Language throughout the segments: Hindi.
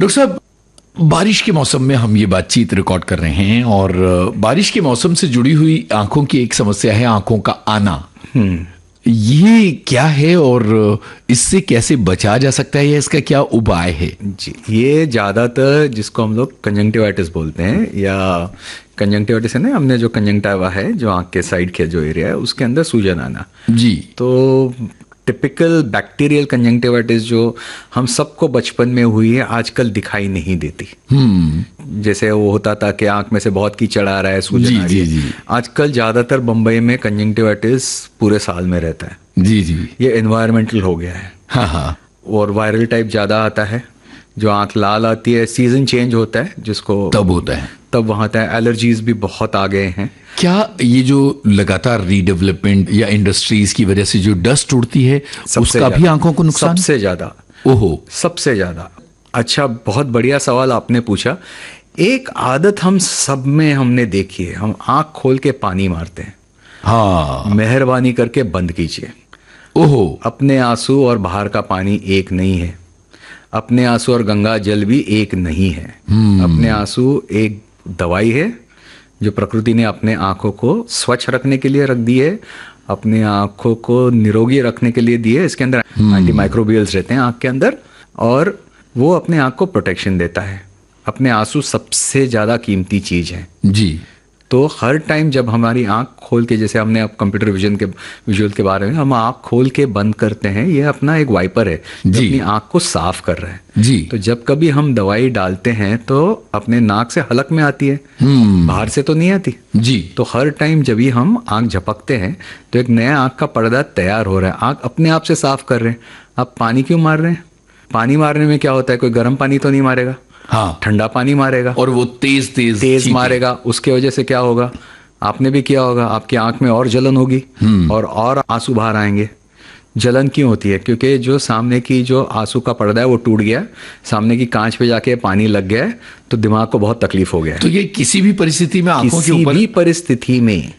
डॉक्टर साहब, बारिश के मौसम में हम ये बातचीत रिकॉर्ड कर रहे हैं और बारिश के मौसम से जुड़ी हुई आंखों की एक समस्या है, आंखों का आना। ये क्या है और इससे कैसे बचा जा सकता है या इसका क्या उपाय है? जी, ये ज़्यादातर जिसको हम लोग कंजंक्टिवाइटिस बोलते हैं, या कंजंक्टिवाइटिस है ना, हमने जो कंजंक्टिवा है जो आंख के साइड के जो एरिया है उसके अंदर सूजन आना। जी। तो टिपिकल बैक्टीरियल कंजंक्टिवाइटिस जो हम सबको बचपन में हुई है आजकल दिखाई नहीं देती। जैसे वो होता था कि आंख में से बहुत कीचड़ आ रहा है, सूजन आ रही है। जी। आजकल ज्यादातर बम्बई में कंजंक्टिवाइटिस पूरे साल में रहता है। जी। ये एनवायरमेंटल हो गया है। हाँ। और वायरल टाइप ज्यादा आता है, जो आंख लाल आती है, सीजन चेंज होता है जिसको तब होता है, तब वहाँ आता है। एलर्जीज भी बहुत आ गए हैं। क्या ये जो लगातार रीडेवलपमेंट या इंडस्ट्रीज की वजह से जो डस्ट उड़ती है उसका भी आंखों को नुकसान? सबसे ज्यादा। ओहो, सबसे ज्यादा। अच्छा, बहुत बढ़िया सवाल आपने पूछा। एक आदत हम सब में हमने देखी है, हम आंख खोल के पानी मारते हैं। हाँ। मेहरबानी करके बंद कीजिए। ओहो। अपने आंसू और बाहर का पानी एक नहीं है। अपने आंसू और गंगा जल भी एक नहीं है। अपने आंसू एक दवाई है जो प्रकृति ने अपने आंखों को स्वच्छ रखने के लिए रख दी है, अपने आंखों को निरोगी रखने के लिए दी है। इसके अंदर एंटी माइक्रोबियल्स रहते हैं आंख के अंदर, और वो अपने आंख को प्रोटेक्शन देता है। अपने आंसू सबसे ज़्यादा कीमती चीज़ है। जी। तो हर टाइम जब हमारी आंख खोल के, जैसे हमने अब कंप्यूटर विजुअल के बारे में, हम आंख खोल के बंद करते हैं, ये अपना एक वाइपर है जो अपनी आंख को साफ कर रहा है। जी। तो जब कभी हम दवाई डालते हैं तो अपने नाक से हलक में आती है, बाहर से तो नहीं आती। जी। तो हर टाइम जब भी हम आंख झपकते हैं तो एक नया आंख का पर्दा तैयार हो रहा है। आंख अपने आप से साफ कर रहे हैं। आप पानी क्यों मार रहे हैं? पानी मारने में क्या होता है, कोई गर्म पानी तो नहीं मारेगा, हाँ, ठंडा पानी मारेगा, और वो तेज मारेगा। उसके वजह से क्या होगा, आपने भी किया होगा, आपकी आंख में और जलन होगी और आंसू बाहर आएंगे। जलन क्यों होती है? क्योंकि जो सामने की जो आंसू का पर्दा है वो टूट गया, सामने की कांच पे जाके पानी लग गया है, तो दिमाग को बहुत तकलीफ हो गया है। तो ये किसी भी परिस्थिति में, आंखों के ऊपर, किसी भी परिस्थिति में।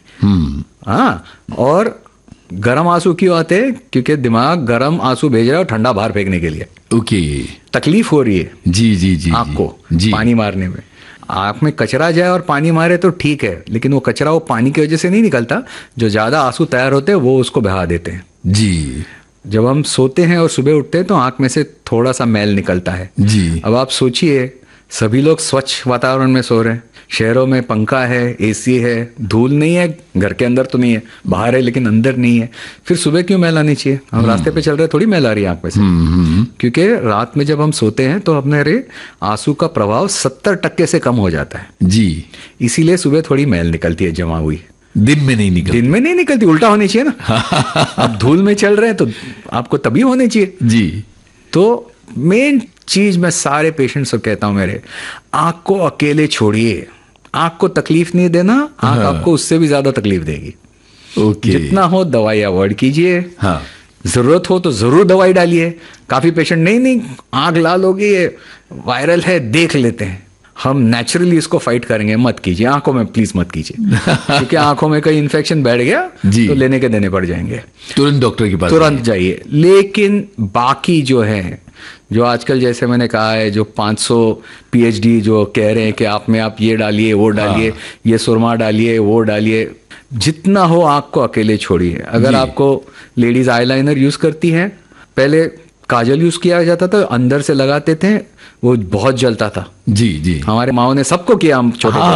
हाँ, और गर्म आंसू क्यों आते हैं? क्योंकि दिमाग गर्म आंसू भेज रहा है ठंडा बाहर फेंकने के लिए। ओके। तकलीफ हो रही है जी आंख को पानी मारने में। आंख में कचरा जाए और पानी मारे तो ठीक है, लेकिन वो कचरा वो पानी की वजह से नहीं निकलता, जो ज्यादा आंसू तैयार होते हैं वो उसको बहा देते हैं। जी। जब हम सोते हैं और सुबह उठते हैं तो आंख में से थोड़ा सा मैल निकलता है। जी। अब आप सोचिए, सभी लोग स्वच्छ वातावरण में सो रहे हैं, शहरों में पंखा है, एसी है, धूल नहीं है, घर के अंदर तो नहीं है, बाहर है लेकिन अंदर नहीं है, फिर सुबह क्यों मैल आनी चाहिए? हम रास्ते पे चल रहे थोड़ी मैल आ रही है आंख में से। क्योंकि रात में जब हम सोते हैं तो हमारे आंसू का प्रभाव 70% से कम हो जाता है। जी। इसीलिए सुबह थोड़ी मैल निकलती है जमा हुई। दिन में नहीं निकलती, उल्टा होनी चाहिए ना। अब धूल में चल रहे हैं तो आपको तभी होनी चाहिए। जी। तो मेन चीज मैं सारे पेशेंट्स को कहता हूं मेरे, आंख को अकेले छोड़िए। आंख को तकलीफ नहीं देना, आंख आपको उससे भी ज्यादा तकलीफ देगी। ओके। जितना हो दवाई अवॉइड कीजिए। हाँ। जरूरत हो तो जरूर दवाई डालिए। काफी पेशेंट नहीं आंख लाल होगी, ये वायरल है, देख लेते हैं। हम नेचुरली इसको फाइट करेंगे, मत कीजिए, आंखों में प्लीज मत कीजिए। क्योंकि आंखों में कहीं इन्फेक्शन बैठ गया तो लेने के देने पड़ जाएंगे। तुरंत डॉक्टर के पास तुरंत जाइए। लेकिन बाकी जो है, जो आजकल जैसे मैंने कहा है, जो 500 PhD जो कह रहे हैं कि आप में आप ये डालिए, वो डालिए, ये सुरमा डालिए, वो डालिए, जितना हो आंख को अकेले छोड़िए। अगर आपको लेडीज आईलाइनर यूज करती हैं, पहले काजल यूज किया जाता था, अंदर से लगाते थे, वो बहुत जलता था। जी। हमारे माओ ने सबको किया, हम छोटे